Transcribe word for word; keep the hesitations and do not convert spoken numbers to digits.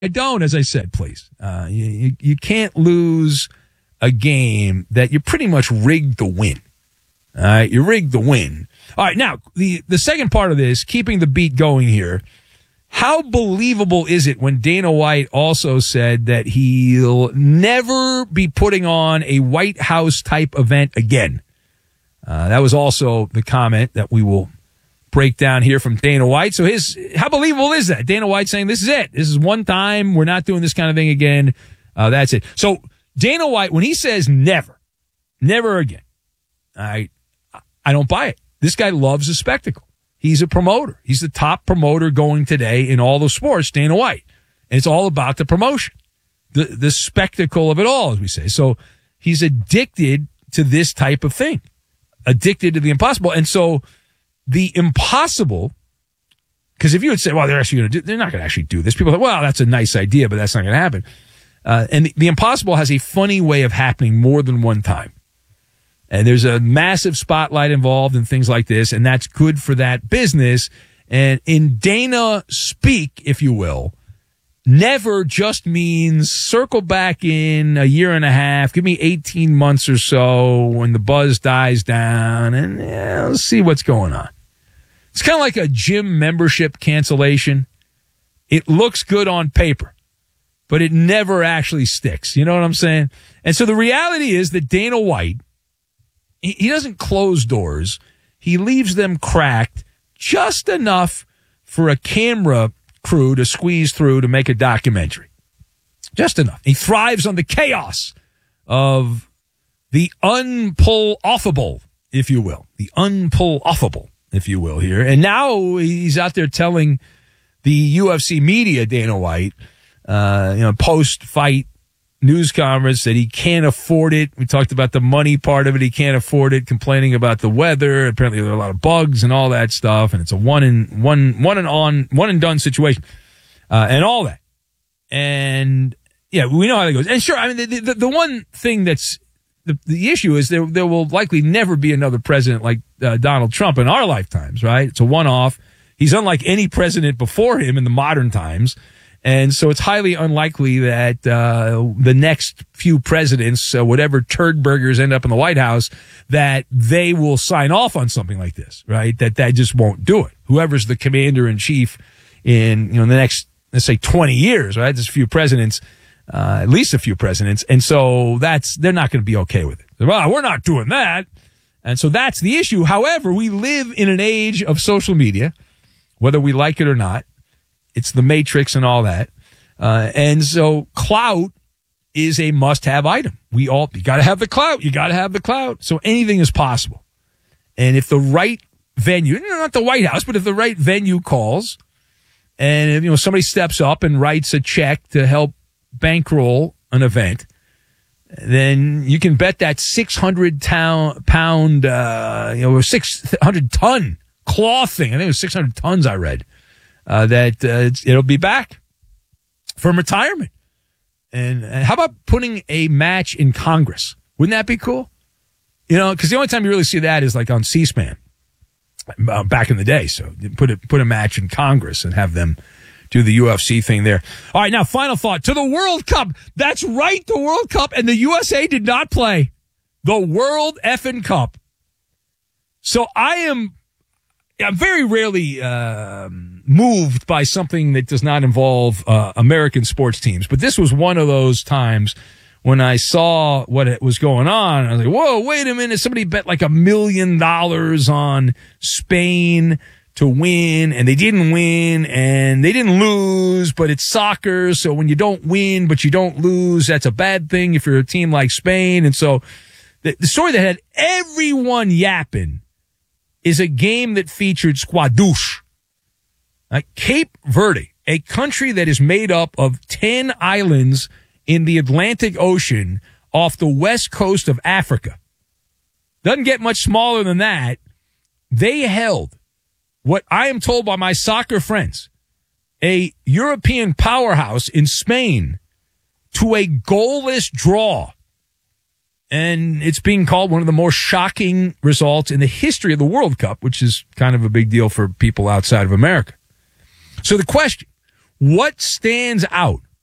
I don't, as I said, please. Uh, you, you, you can't lose a game that you pretty much rigged to win. All right, you rigged to win. All right, now, the, the second part of this, keeping the beat going here, how believable is it when Dana White also said that he'll never be putting on a White House-type event again? Uh, that was also the comment that we will break down here from Dana White. So his, how believable is that? Dana White saying, this is it. This is one time. We're not doing this kind of thing again. Uh, that's it. So Dana White, when he says never, never again, I, I don't buy it. This guy loves a spectacle. He's a promoter. He's the top promoter going today in all the sports, Dana White. And it's all about the promotion, the, the spectacle of it all, as we say. So he's addicted to this type of thing, addicted to the impossible. And so the impossible, because if you would say, well, they're actually going to do, they're not going to actually do this. People are like, well, that's a nice idea, but that's not going to happen. Uh, and the, the impossible has a funny way of happening more than one time. And there's a massive spotlight involved in things like this, and that's good for that business. And in Dana speak, if you will, never just means circle back in a year and a half, give me eighteen months or so when the buzz dies down, and yeah, let's see what's going on. It's kind of like a gym membership cancellation. It looks good on paper, but it never actually sticks. You know what I'm saying? And so the reality is that Dana White, he, he doesn't close doors. He leaves them cracked just enough for a camera crew to squeeze through to make a documentary. Just enough. He thrives on the chaos of the unpull-offable, if you will. The unpull-offable, if you will, here. And now he's out there telling the U F C media, Dana White, uh, you know, post-fight news conference that he can't afford it. We talked about the money part of it. He can't afford it, complaining about the weather. Apparently there are a lot of bugs and all that stuff. And it's a one and one, one and on, one and done situation, uh, and all that. And yeah, we know how that goes. And sure, I mean, the, the, the one thing that's the, the issue is there, there will likely never be another president like uh, Donald Trump in our lifetimes, right? It's a one-off. He's unlike any president before him in the modern times. And so it's highly unlikely that uh, the next few presidents, uh, whatever turd burgers end up in the White House, that they will sign off on something like this, right? That that just won't do it. Whoever's the commander in chief in, you know, the next, let's say twenty years, right? There's a few presidents, uh, at least a few presidents. And so that's, they're not going to be okay with it. Well, we're not doing that. And so that's the issue. However, we live in an age of social media, whether we like it or not. It's the Matrix and all that. Uh, and so clout is a must-have item. We all, you got to have the clout. You got to have the clout. So anything is possible. And if the right venue, not the White House, but if the right venue calls and, if, you know, somebody steps up and writes a check to help bankroll an event, then you can bet that six hundred pound, uh, you know, or six hundred ton cloth thing. I think it was six hundred tons I read. Uh, that uh, it'll be back from retirement. And, and how about putting a match in Congress? Wouldn't that be cool? You know, because the only time you really see that is like on C-SPAN uh, back in the day. So put a, put a match in Congress and have them do the U F C thing there. All right, now, final thought. To the World Cup. That's right, the World Cup. And the U S A did not play the World effing Cup. So I am... I'm very rarely uh, moved by something that does not involve uh, American sports teams. But this was one of those times when I saw what it was going on. I was like, whoa, wait a minute. Somebody bet like a million dollars on Spain to win, and they didn't win, and they didn't lose, but it's soccer. So when you don't win, but you don't lose, that's a bad thing if you're a team like Spain. And so the, the story that had everyone yapping is a game that featured squadouche. Uh, Cape Verde, a country that is made up of ten islands in the Atlantic Ocean off the west coast of Africa. Doesn't get much smaller than that. They held what I am told by my soccer friends, a European powerhouse in Spain, to a goalless draw. And it's being called one of the more shocking results in the history of the World Cup, which is kind of a big deal for people outside of America. So the question, what stands out